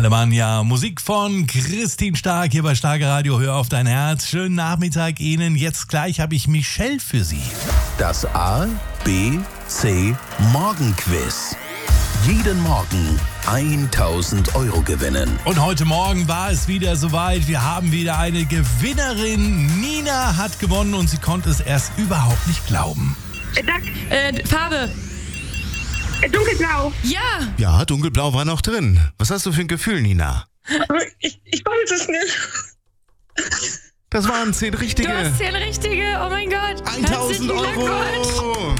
Alemannia, Musik von Christine Stark hier bei Starke Radio. Hör auf dein Herz. Schönen Nachmittag Ihnen. Jetzt gleich habe ich Michelle für Sie. Das A, B, C Morgenquiz. Jeden Morgen 1000 Euro gewinnen. Und heute Morgen war es wieder soweit. Wir haben wieder eine Gewinnerin. Nina hat gewonnen und sie konnte es erst überhaupt nicht glauben. Farbe. Dunkelblau. Ja. Ja, dunkelblau war noch drin. Was hast du für ein Gefühl, Nina? Ich weiß es nicht. Das waren 10 richtige. Du hast 10 richtige. Oh mein Gott. 1000 Euro.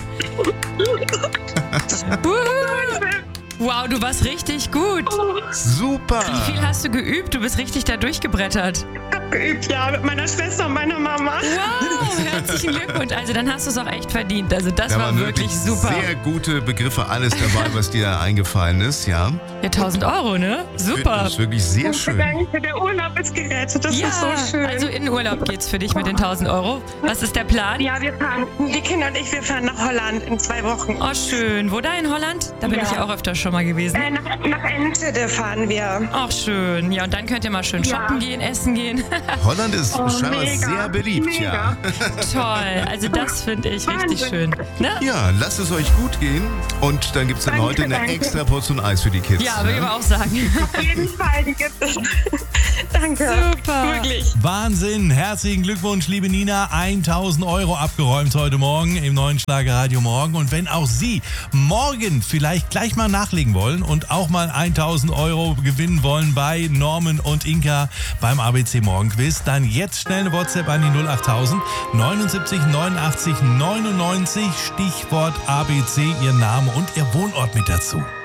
Wow, du warst richtig gut. Super. Wie viel hast du geübt? Du bist richtig da durchgebrettert. Ich habe geübt, ja, mit meiner Schwester und meiner Mama. Wow, herzlichen Glückwunsch. Also dann hast du es auch echt verdient. Also das Da war waren wirklich super. Sehr gute Begriffe, alles dabei, was dir eingefallen ist, ja. Ja, 1000 Euro, ne? Super. Das ist wirklich sehr schön. Danke, der Urlaub ist gerettet, das Ja, ist so schön. also in den Urlaub geht's für dich mit den 1000 Euro. Was ist der Plan? Ja, wir fahren, die Kinder und ich, wir fahren nach Holland in 2 Wochen. Oh, schön. Wo da in Holland? Da bin Ja. ich ja auch öfter schon mal gewesen. Nach Enschede fahren wir. Ach, schön. Ja, und dann könnt ihr mal schön shoppen gehen, essen gehen. Holland ist scheinbar mega, sehr beliebt, mega. ja. Toll. Also das finde ich richtig Wahnsinn. schön. Ne? Ja, lasst es euch gut gehen. Und dann gibt es dann Danke, heute eine danke. extra Portion Eis für die Kids. Ja, würde ich aber auch sagen. Auf jeden Fall, die gibt es. Danke. Super. Wirklich. Wahnsinn. Herzlichen Glückwunsch, liebe Nina. 1000 Euro abgeräumt heute Morgen im neuen Schlager Radio Morgen. Und wenn auch Sie morgen vielleicht gleich mal nachlegen wollen und auch mal 1000 Euro gewinnen wollen bei Norman und Inka beim ABC Morgenquiz, dann jetzt schnell eine WhatsApp an die 08000 79 89 99, Stichwort ABC, Ihr Name und Ihr Wohnort mit dazu.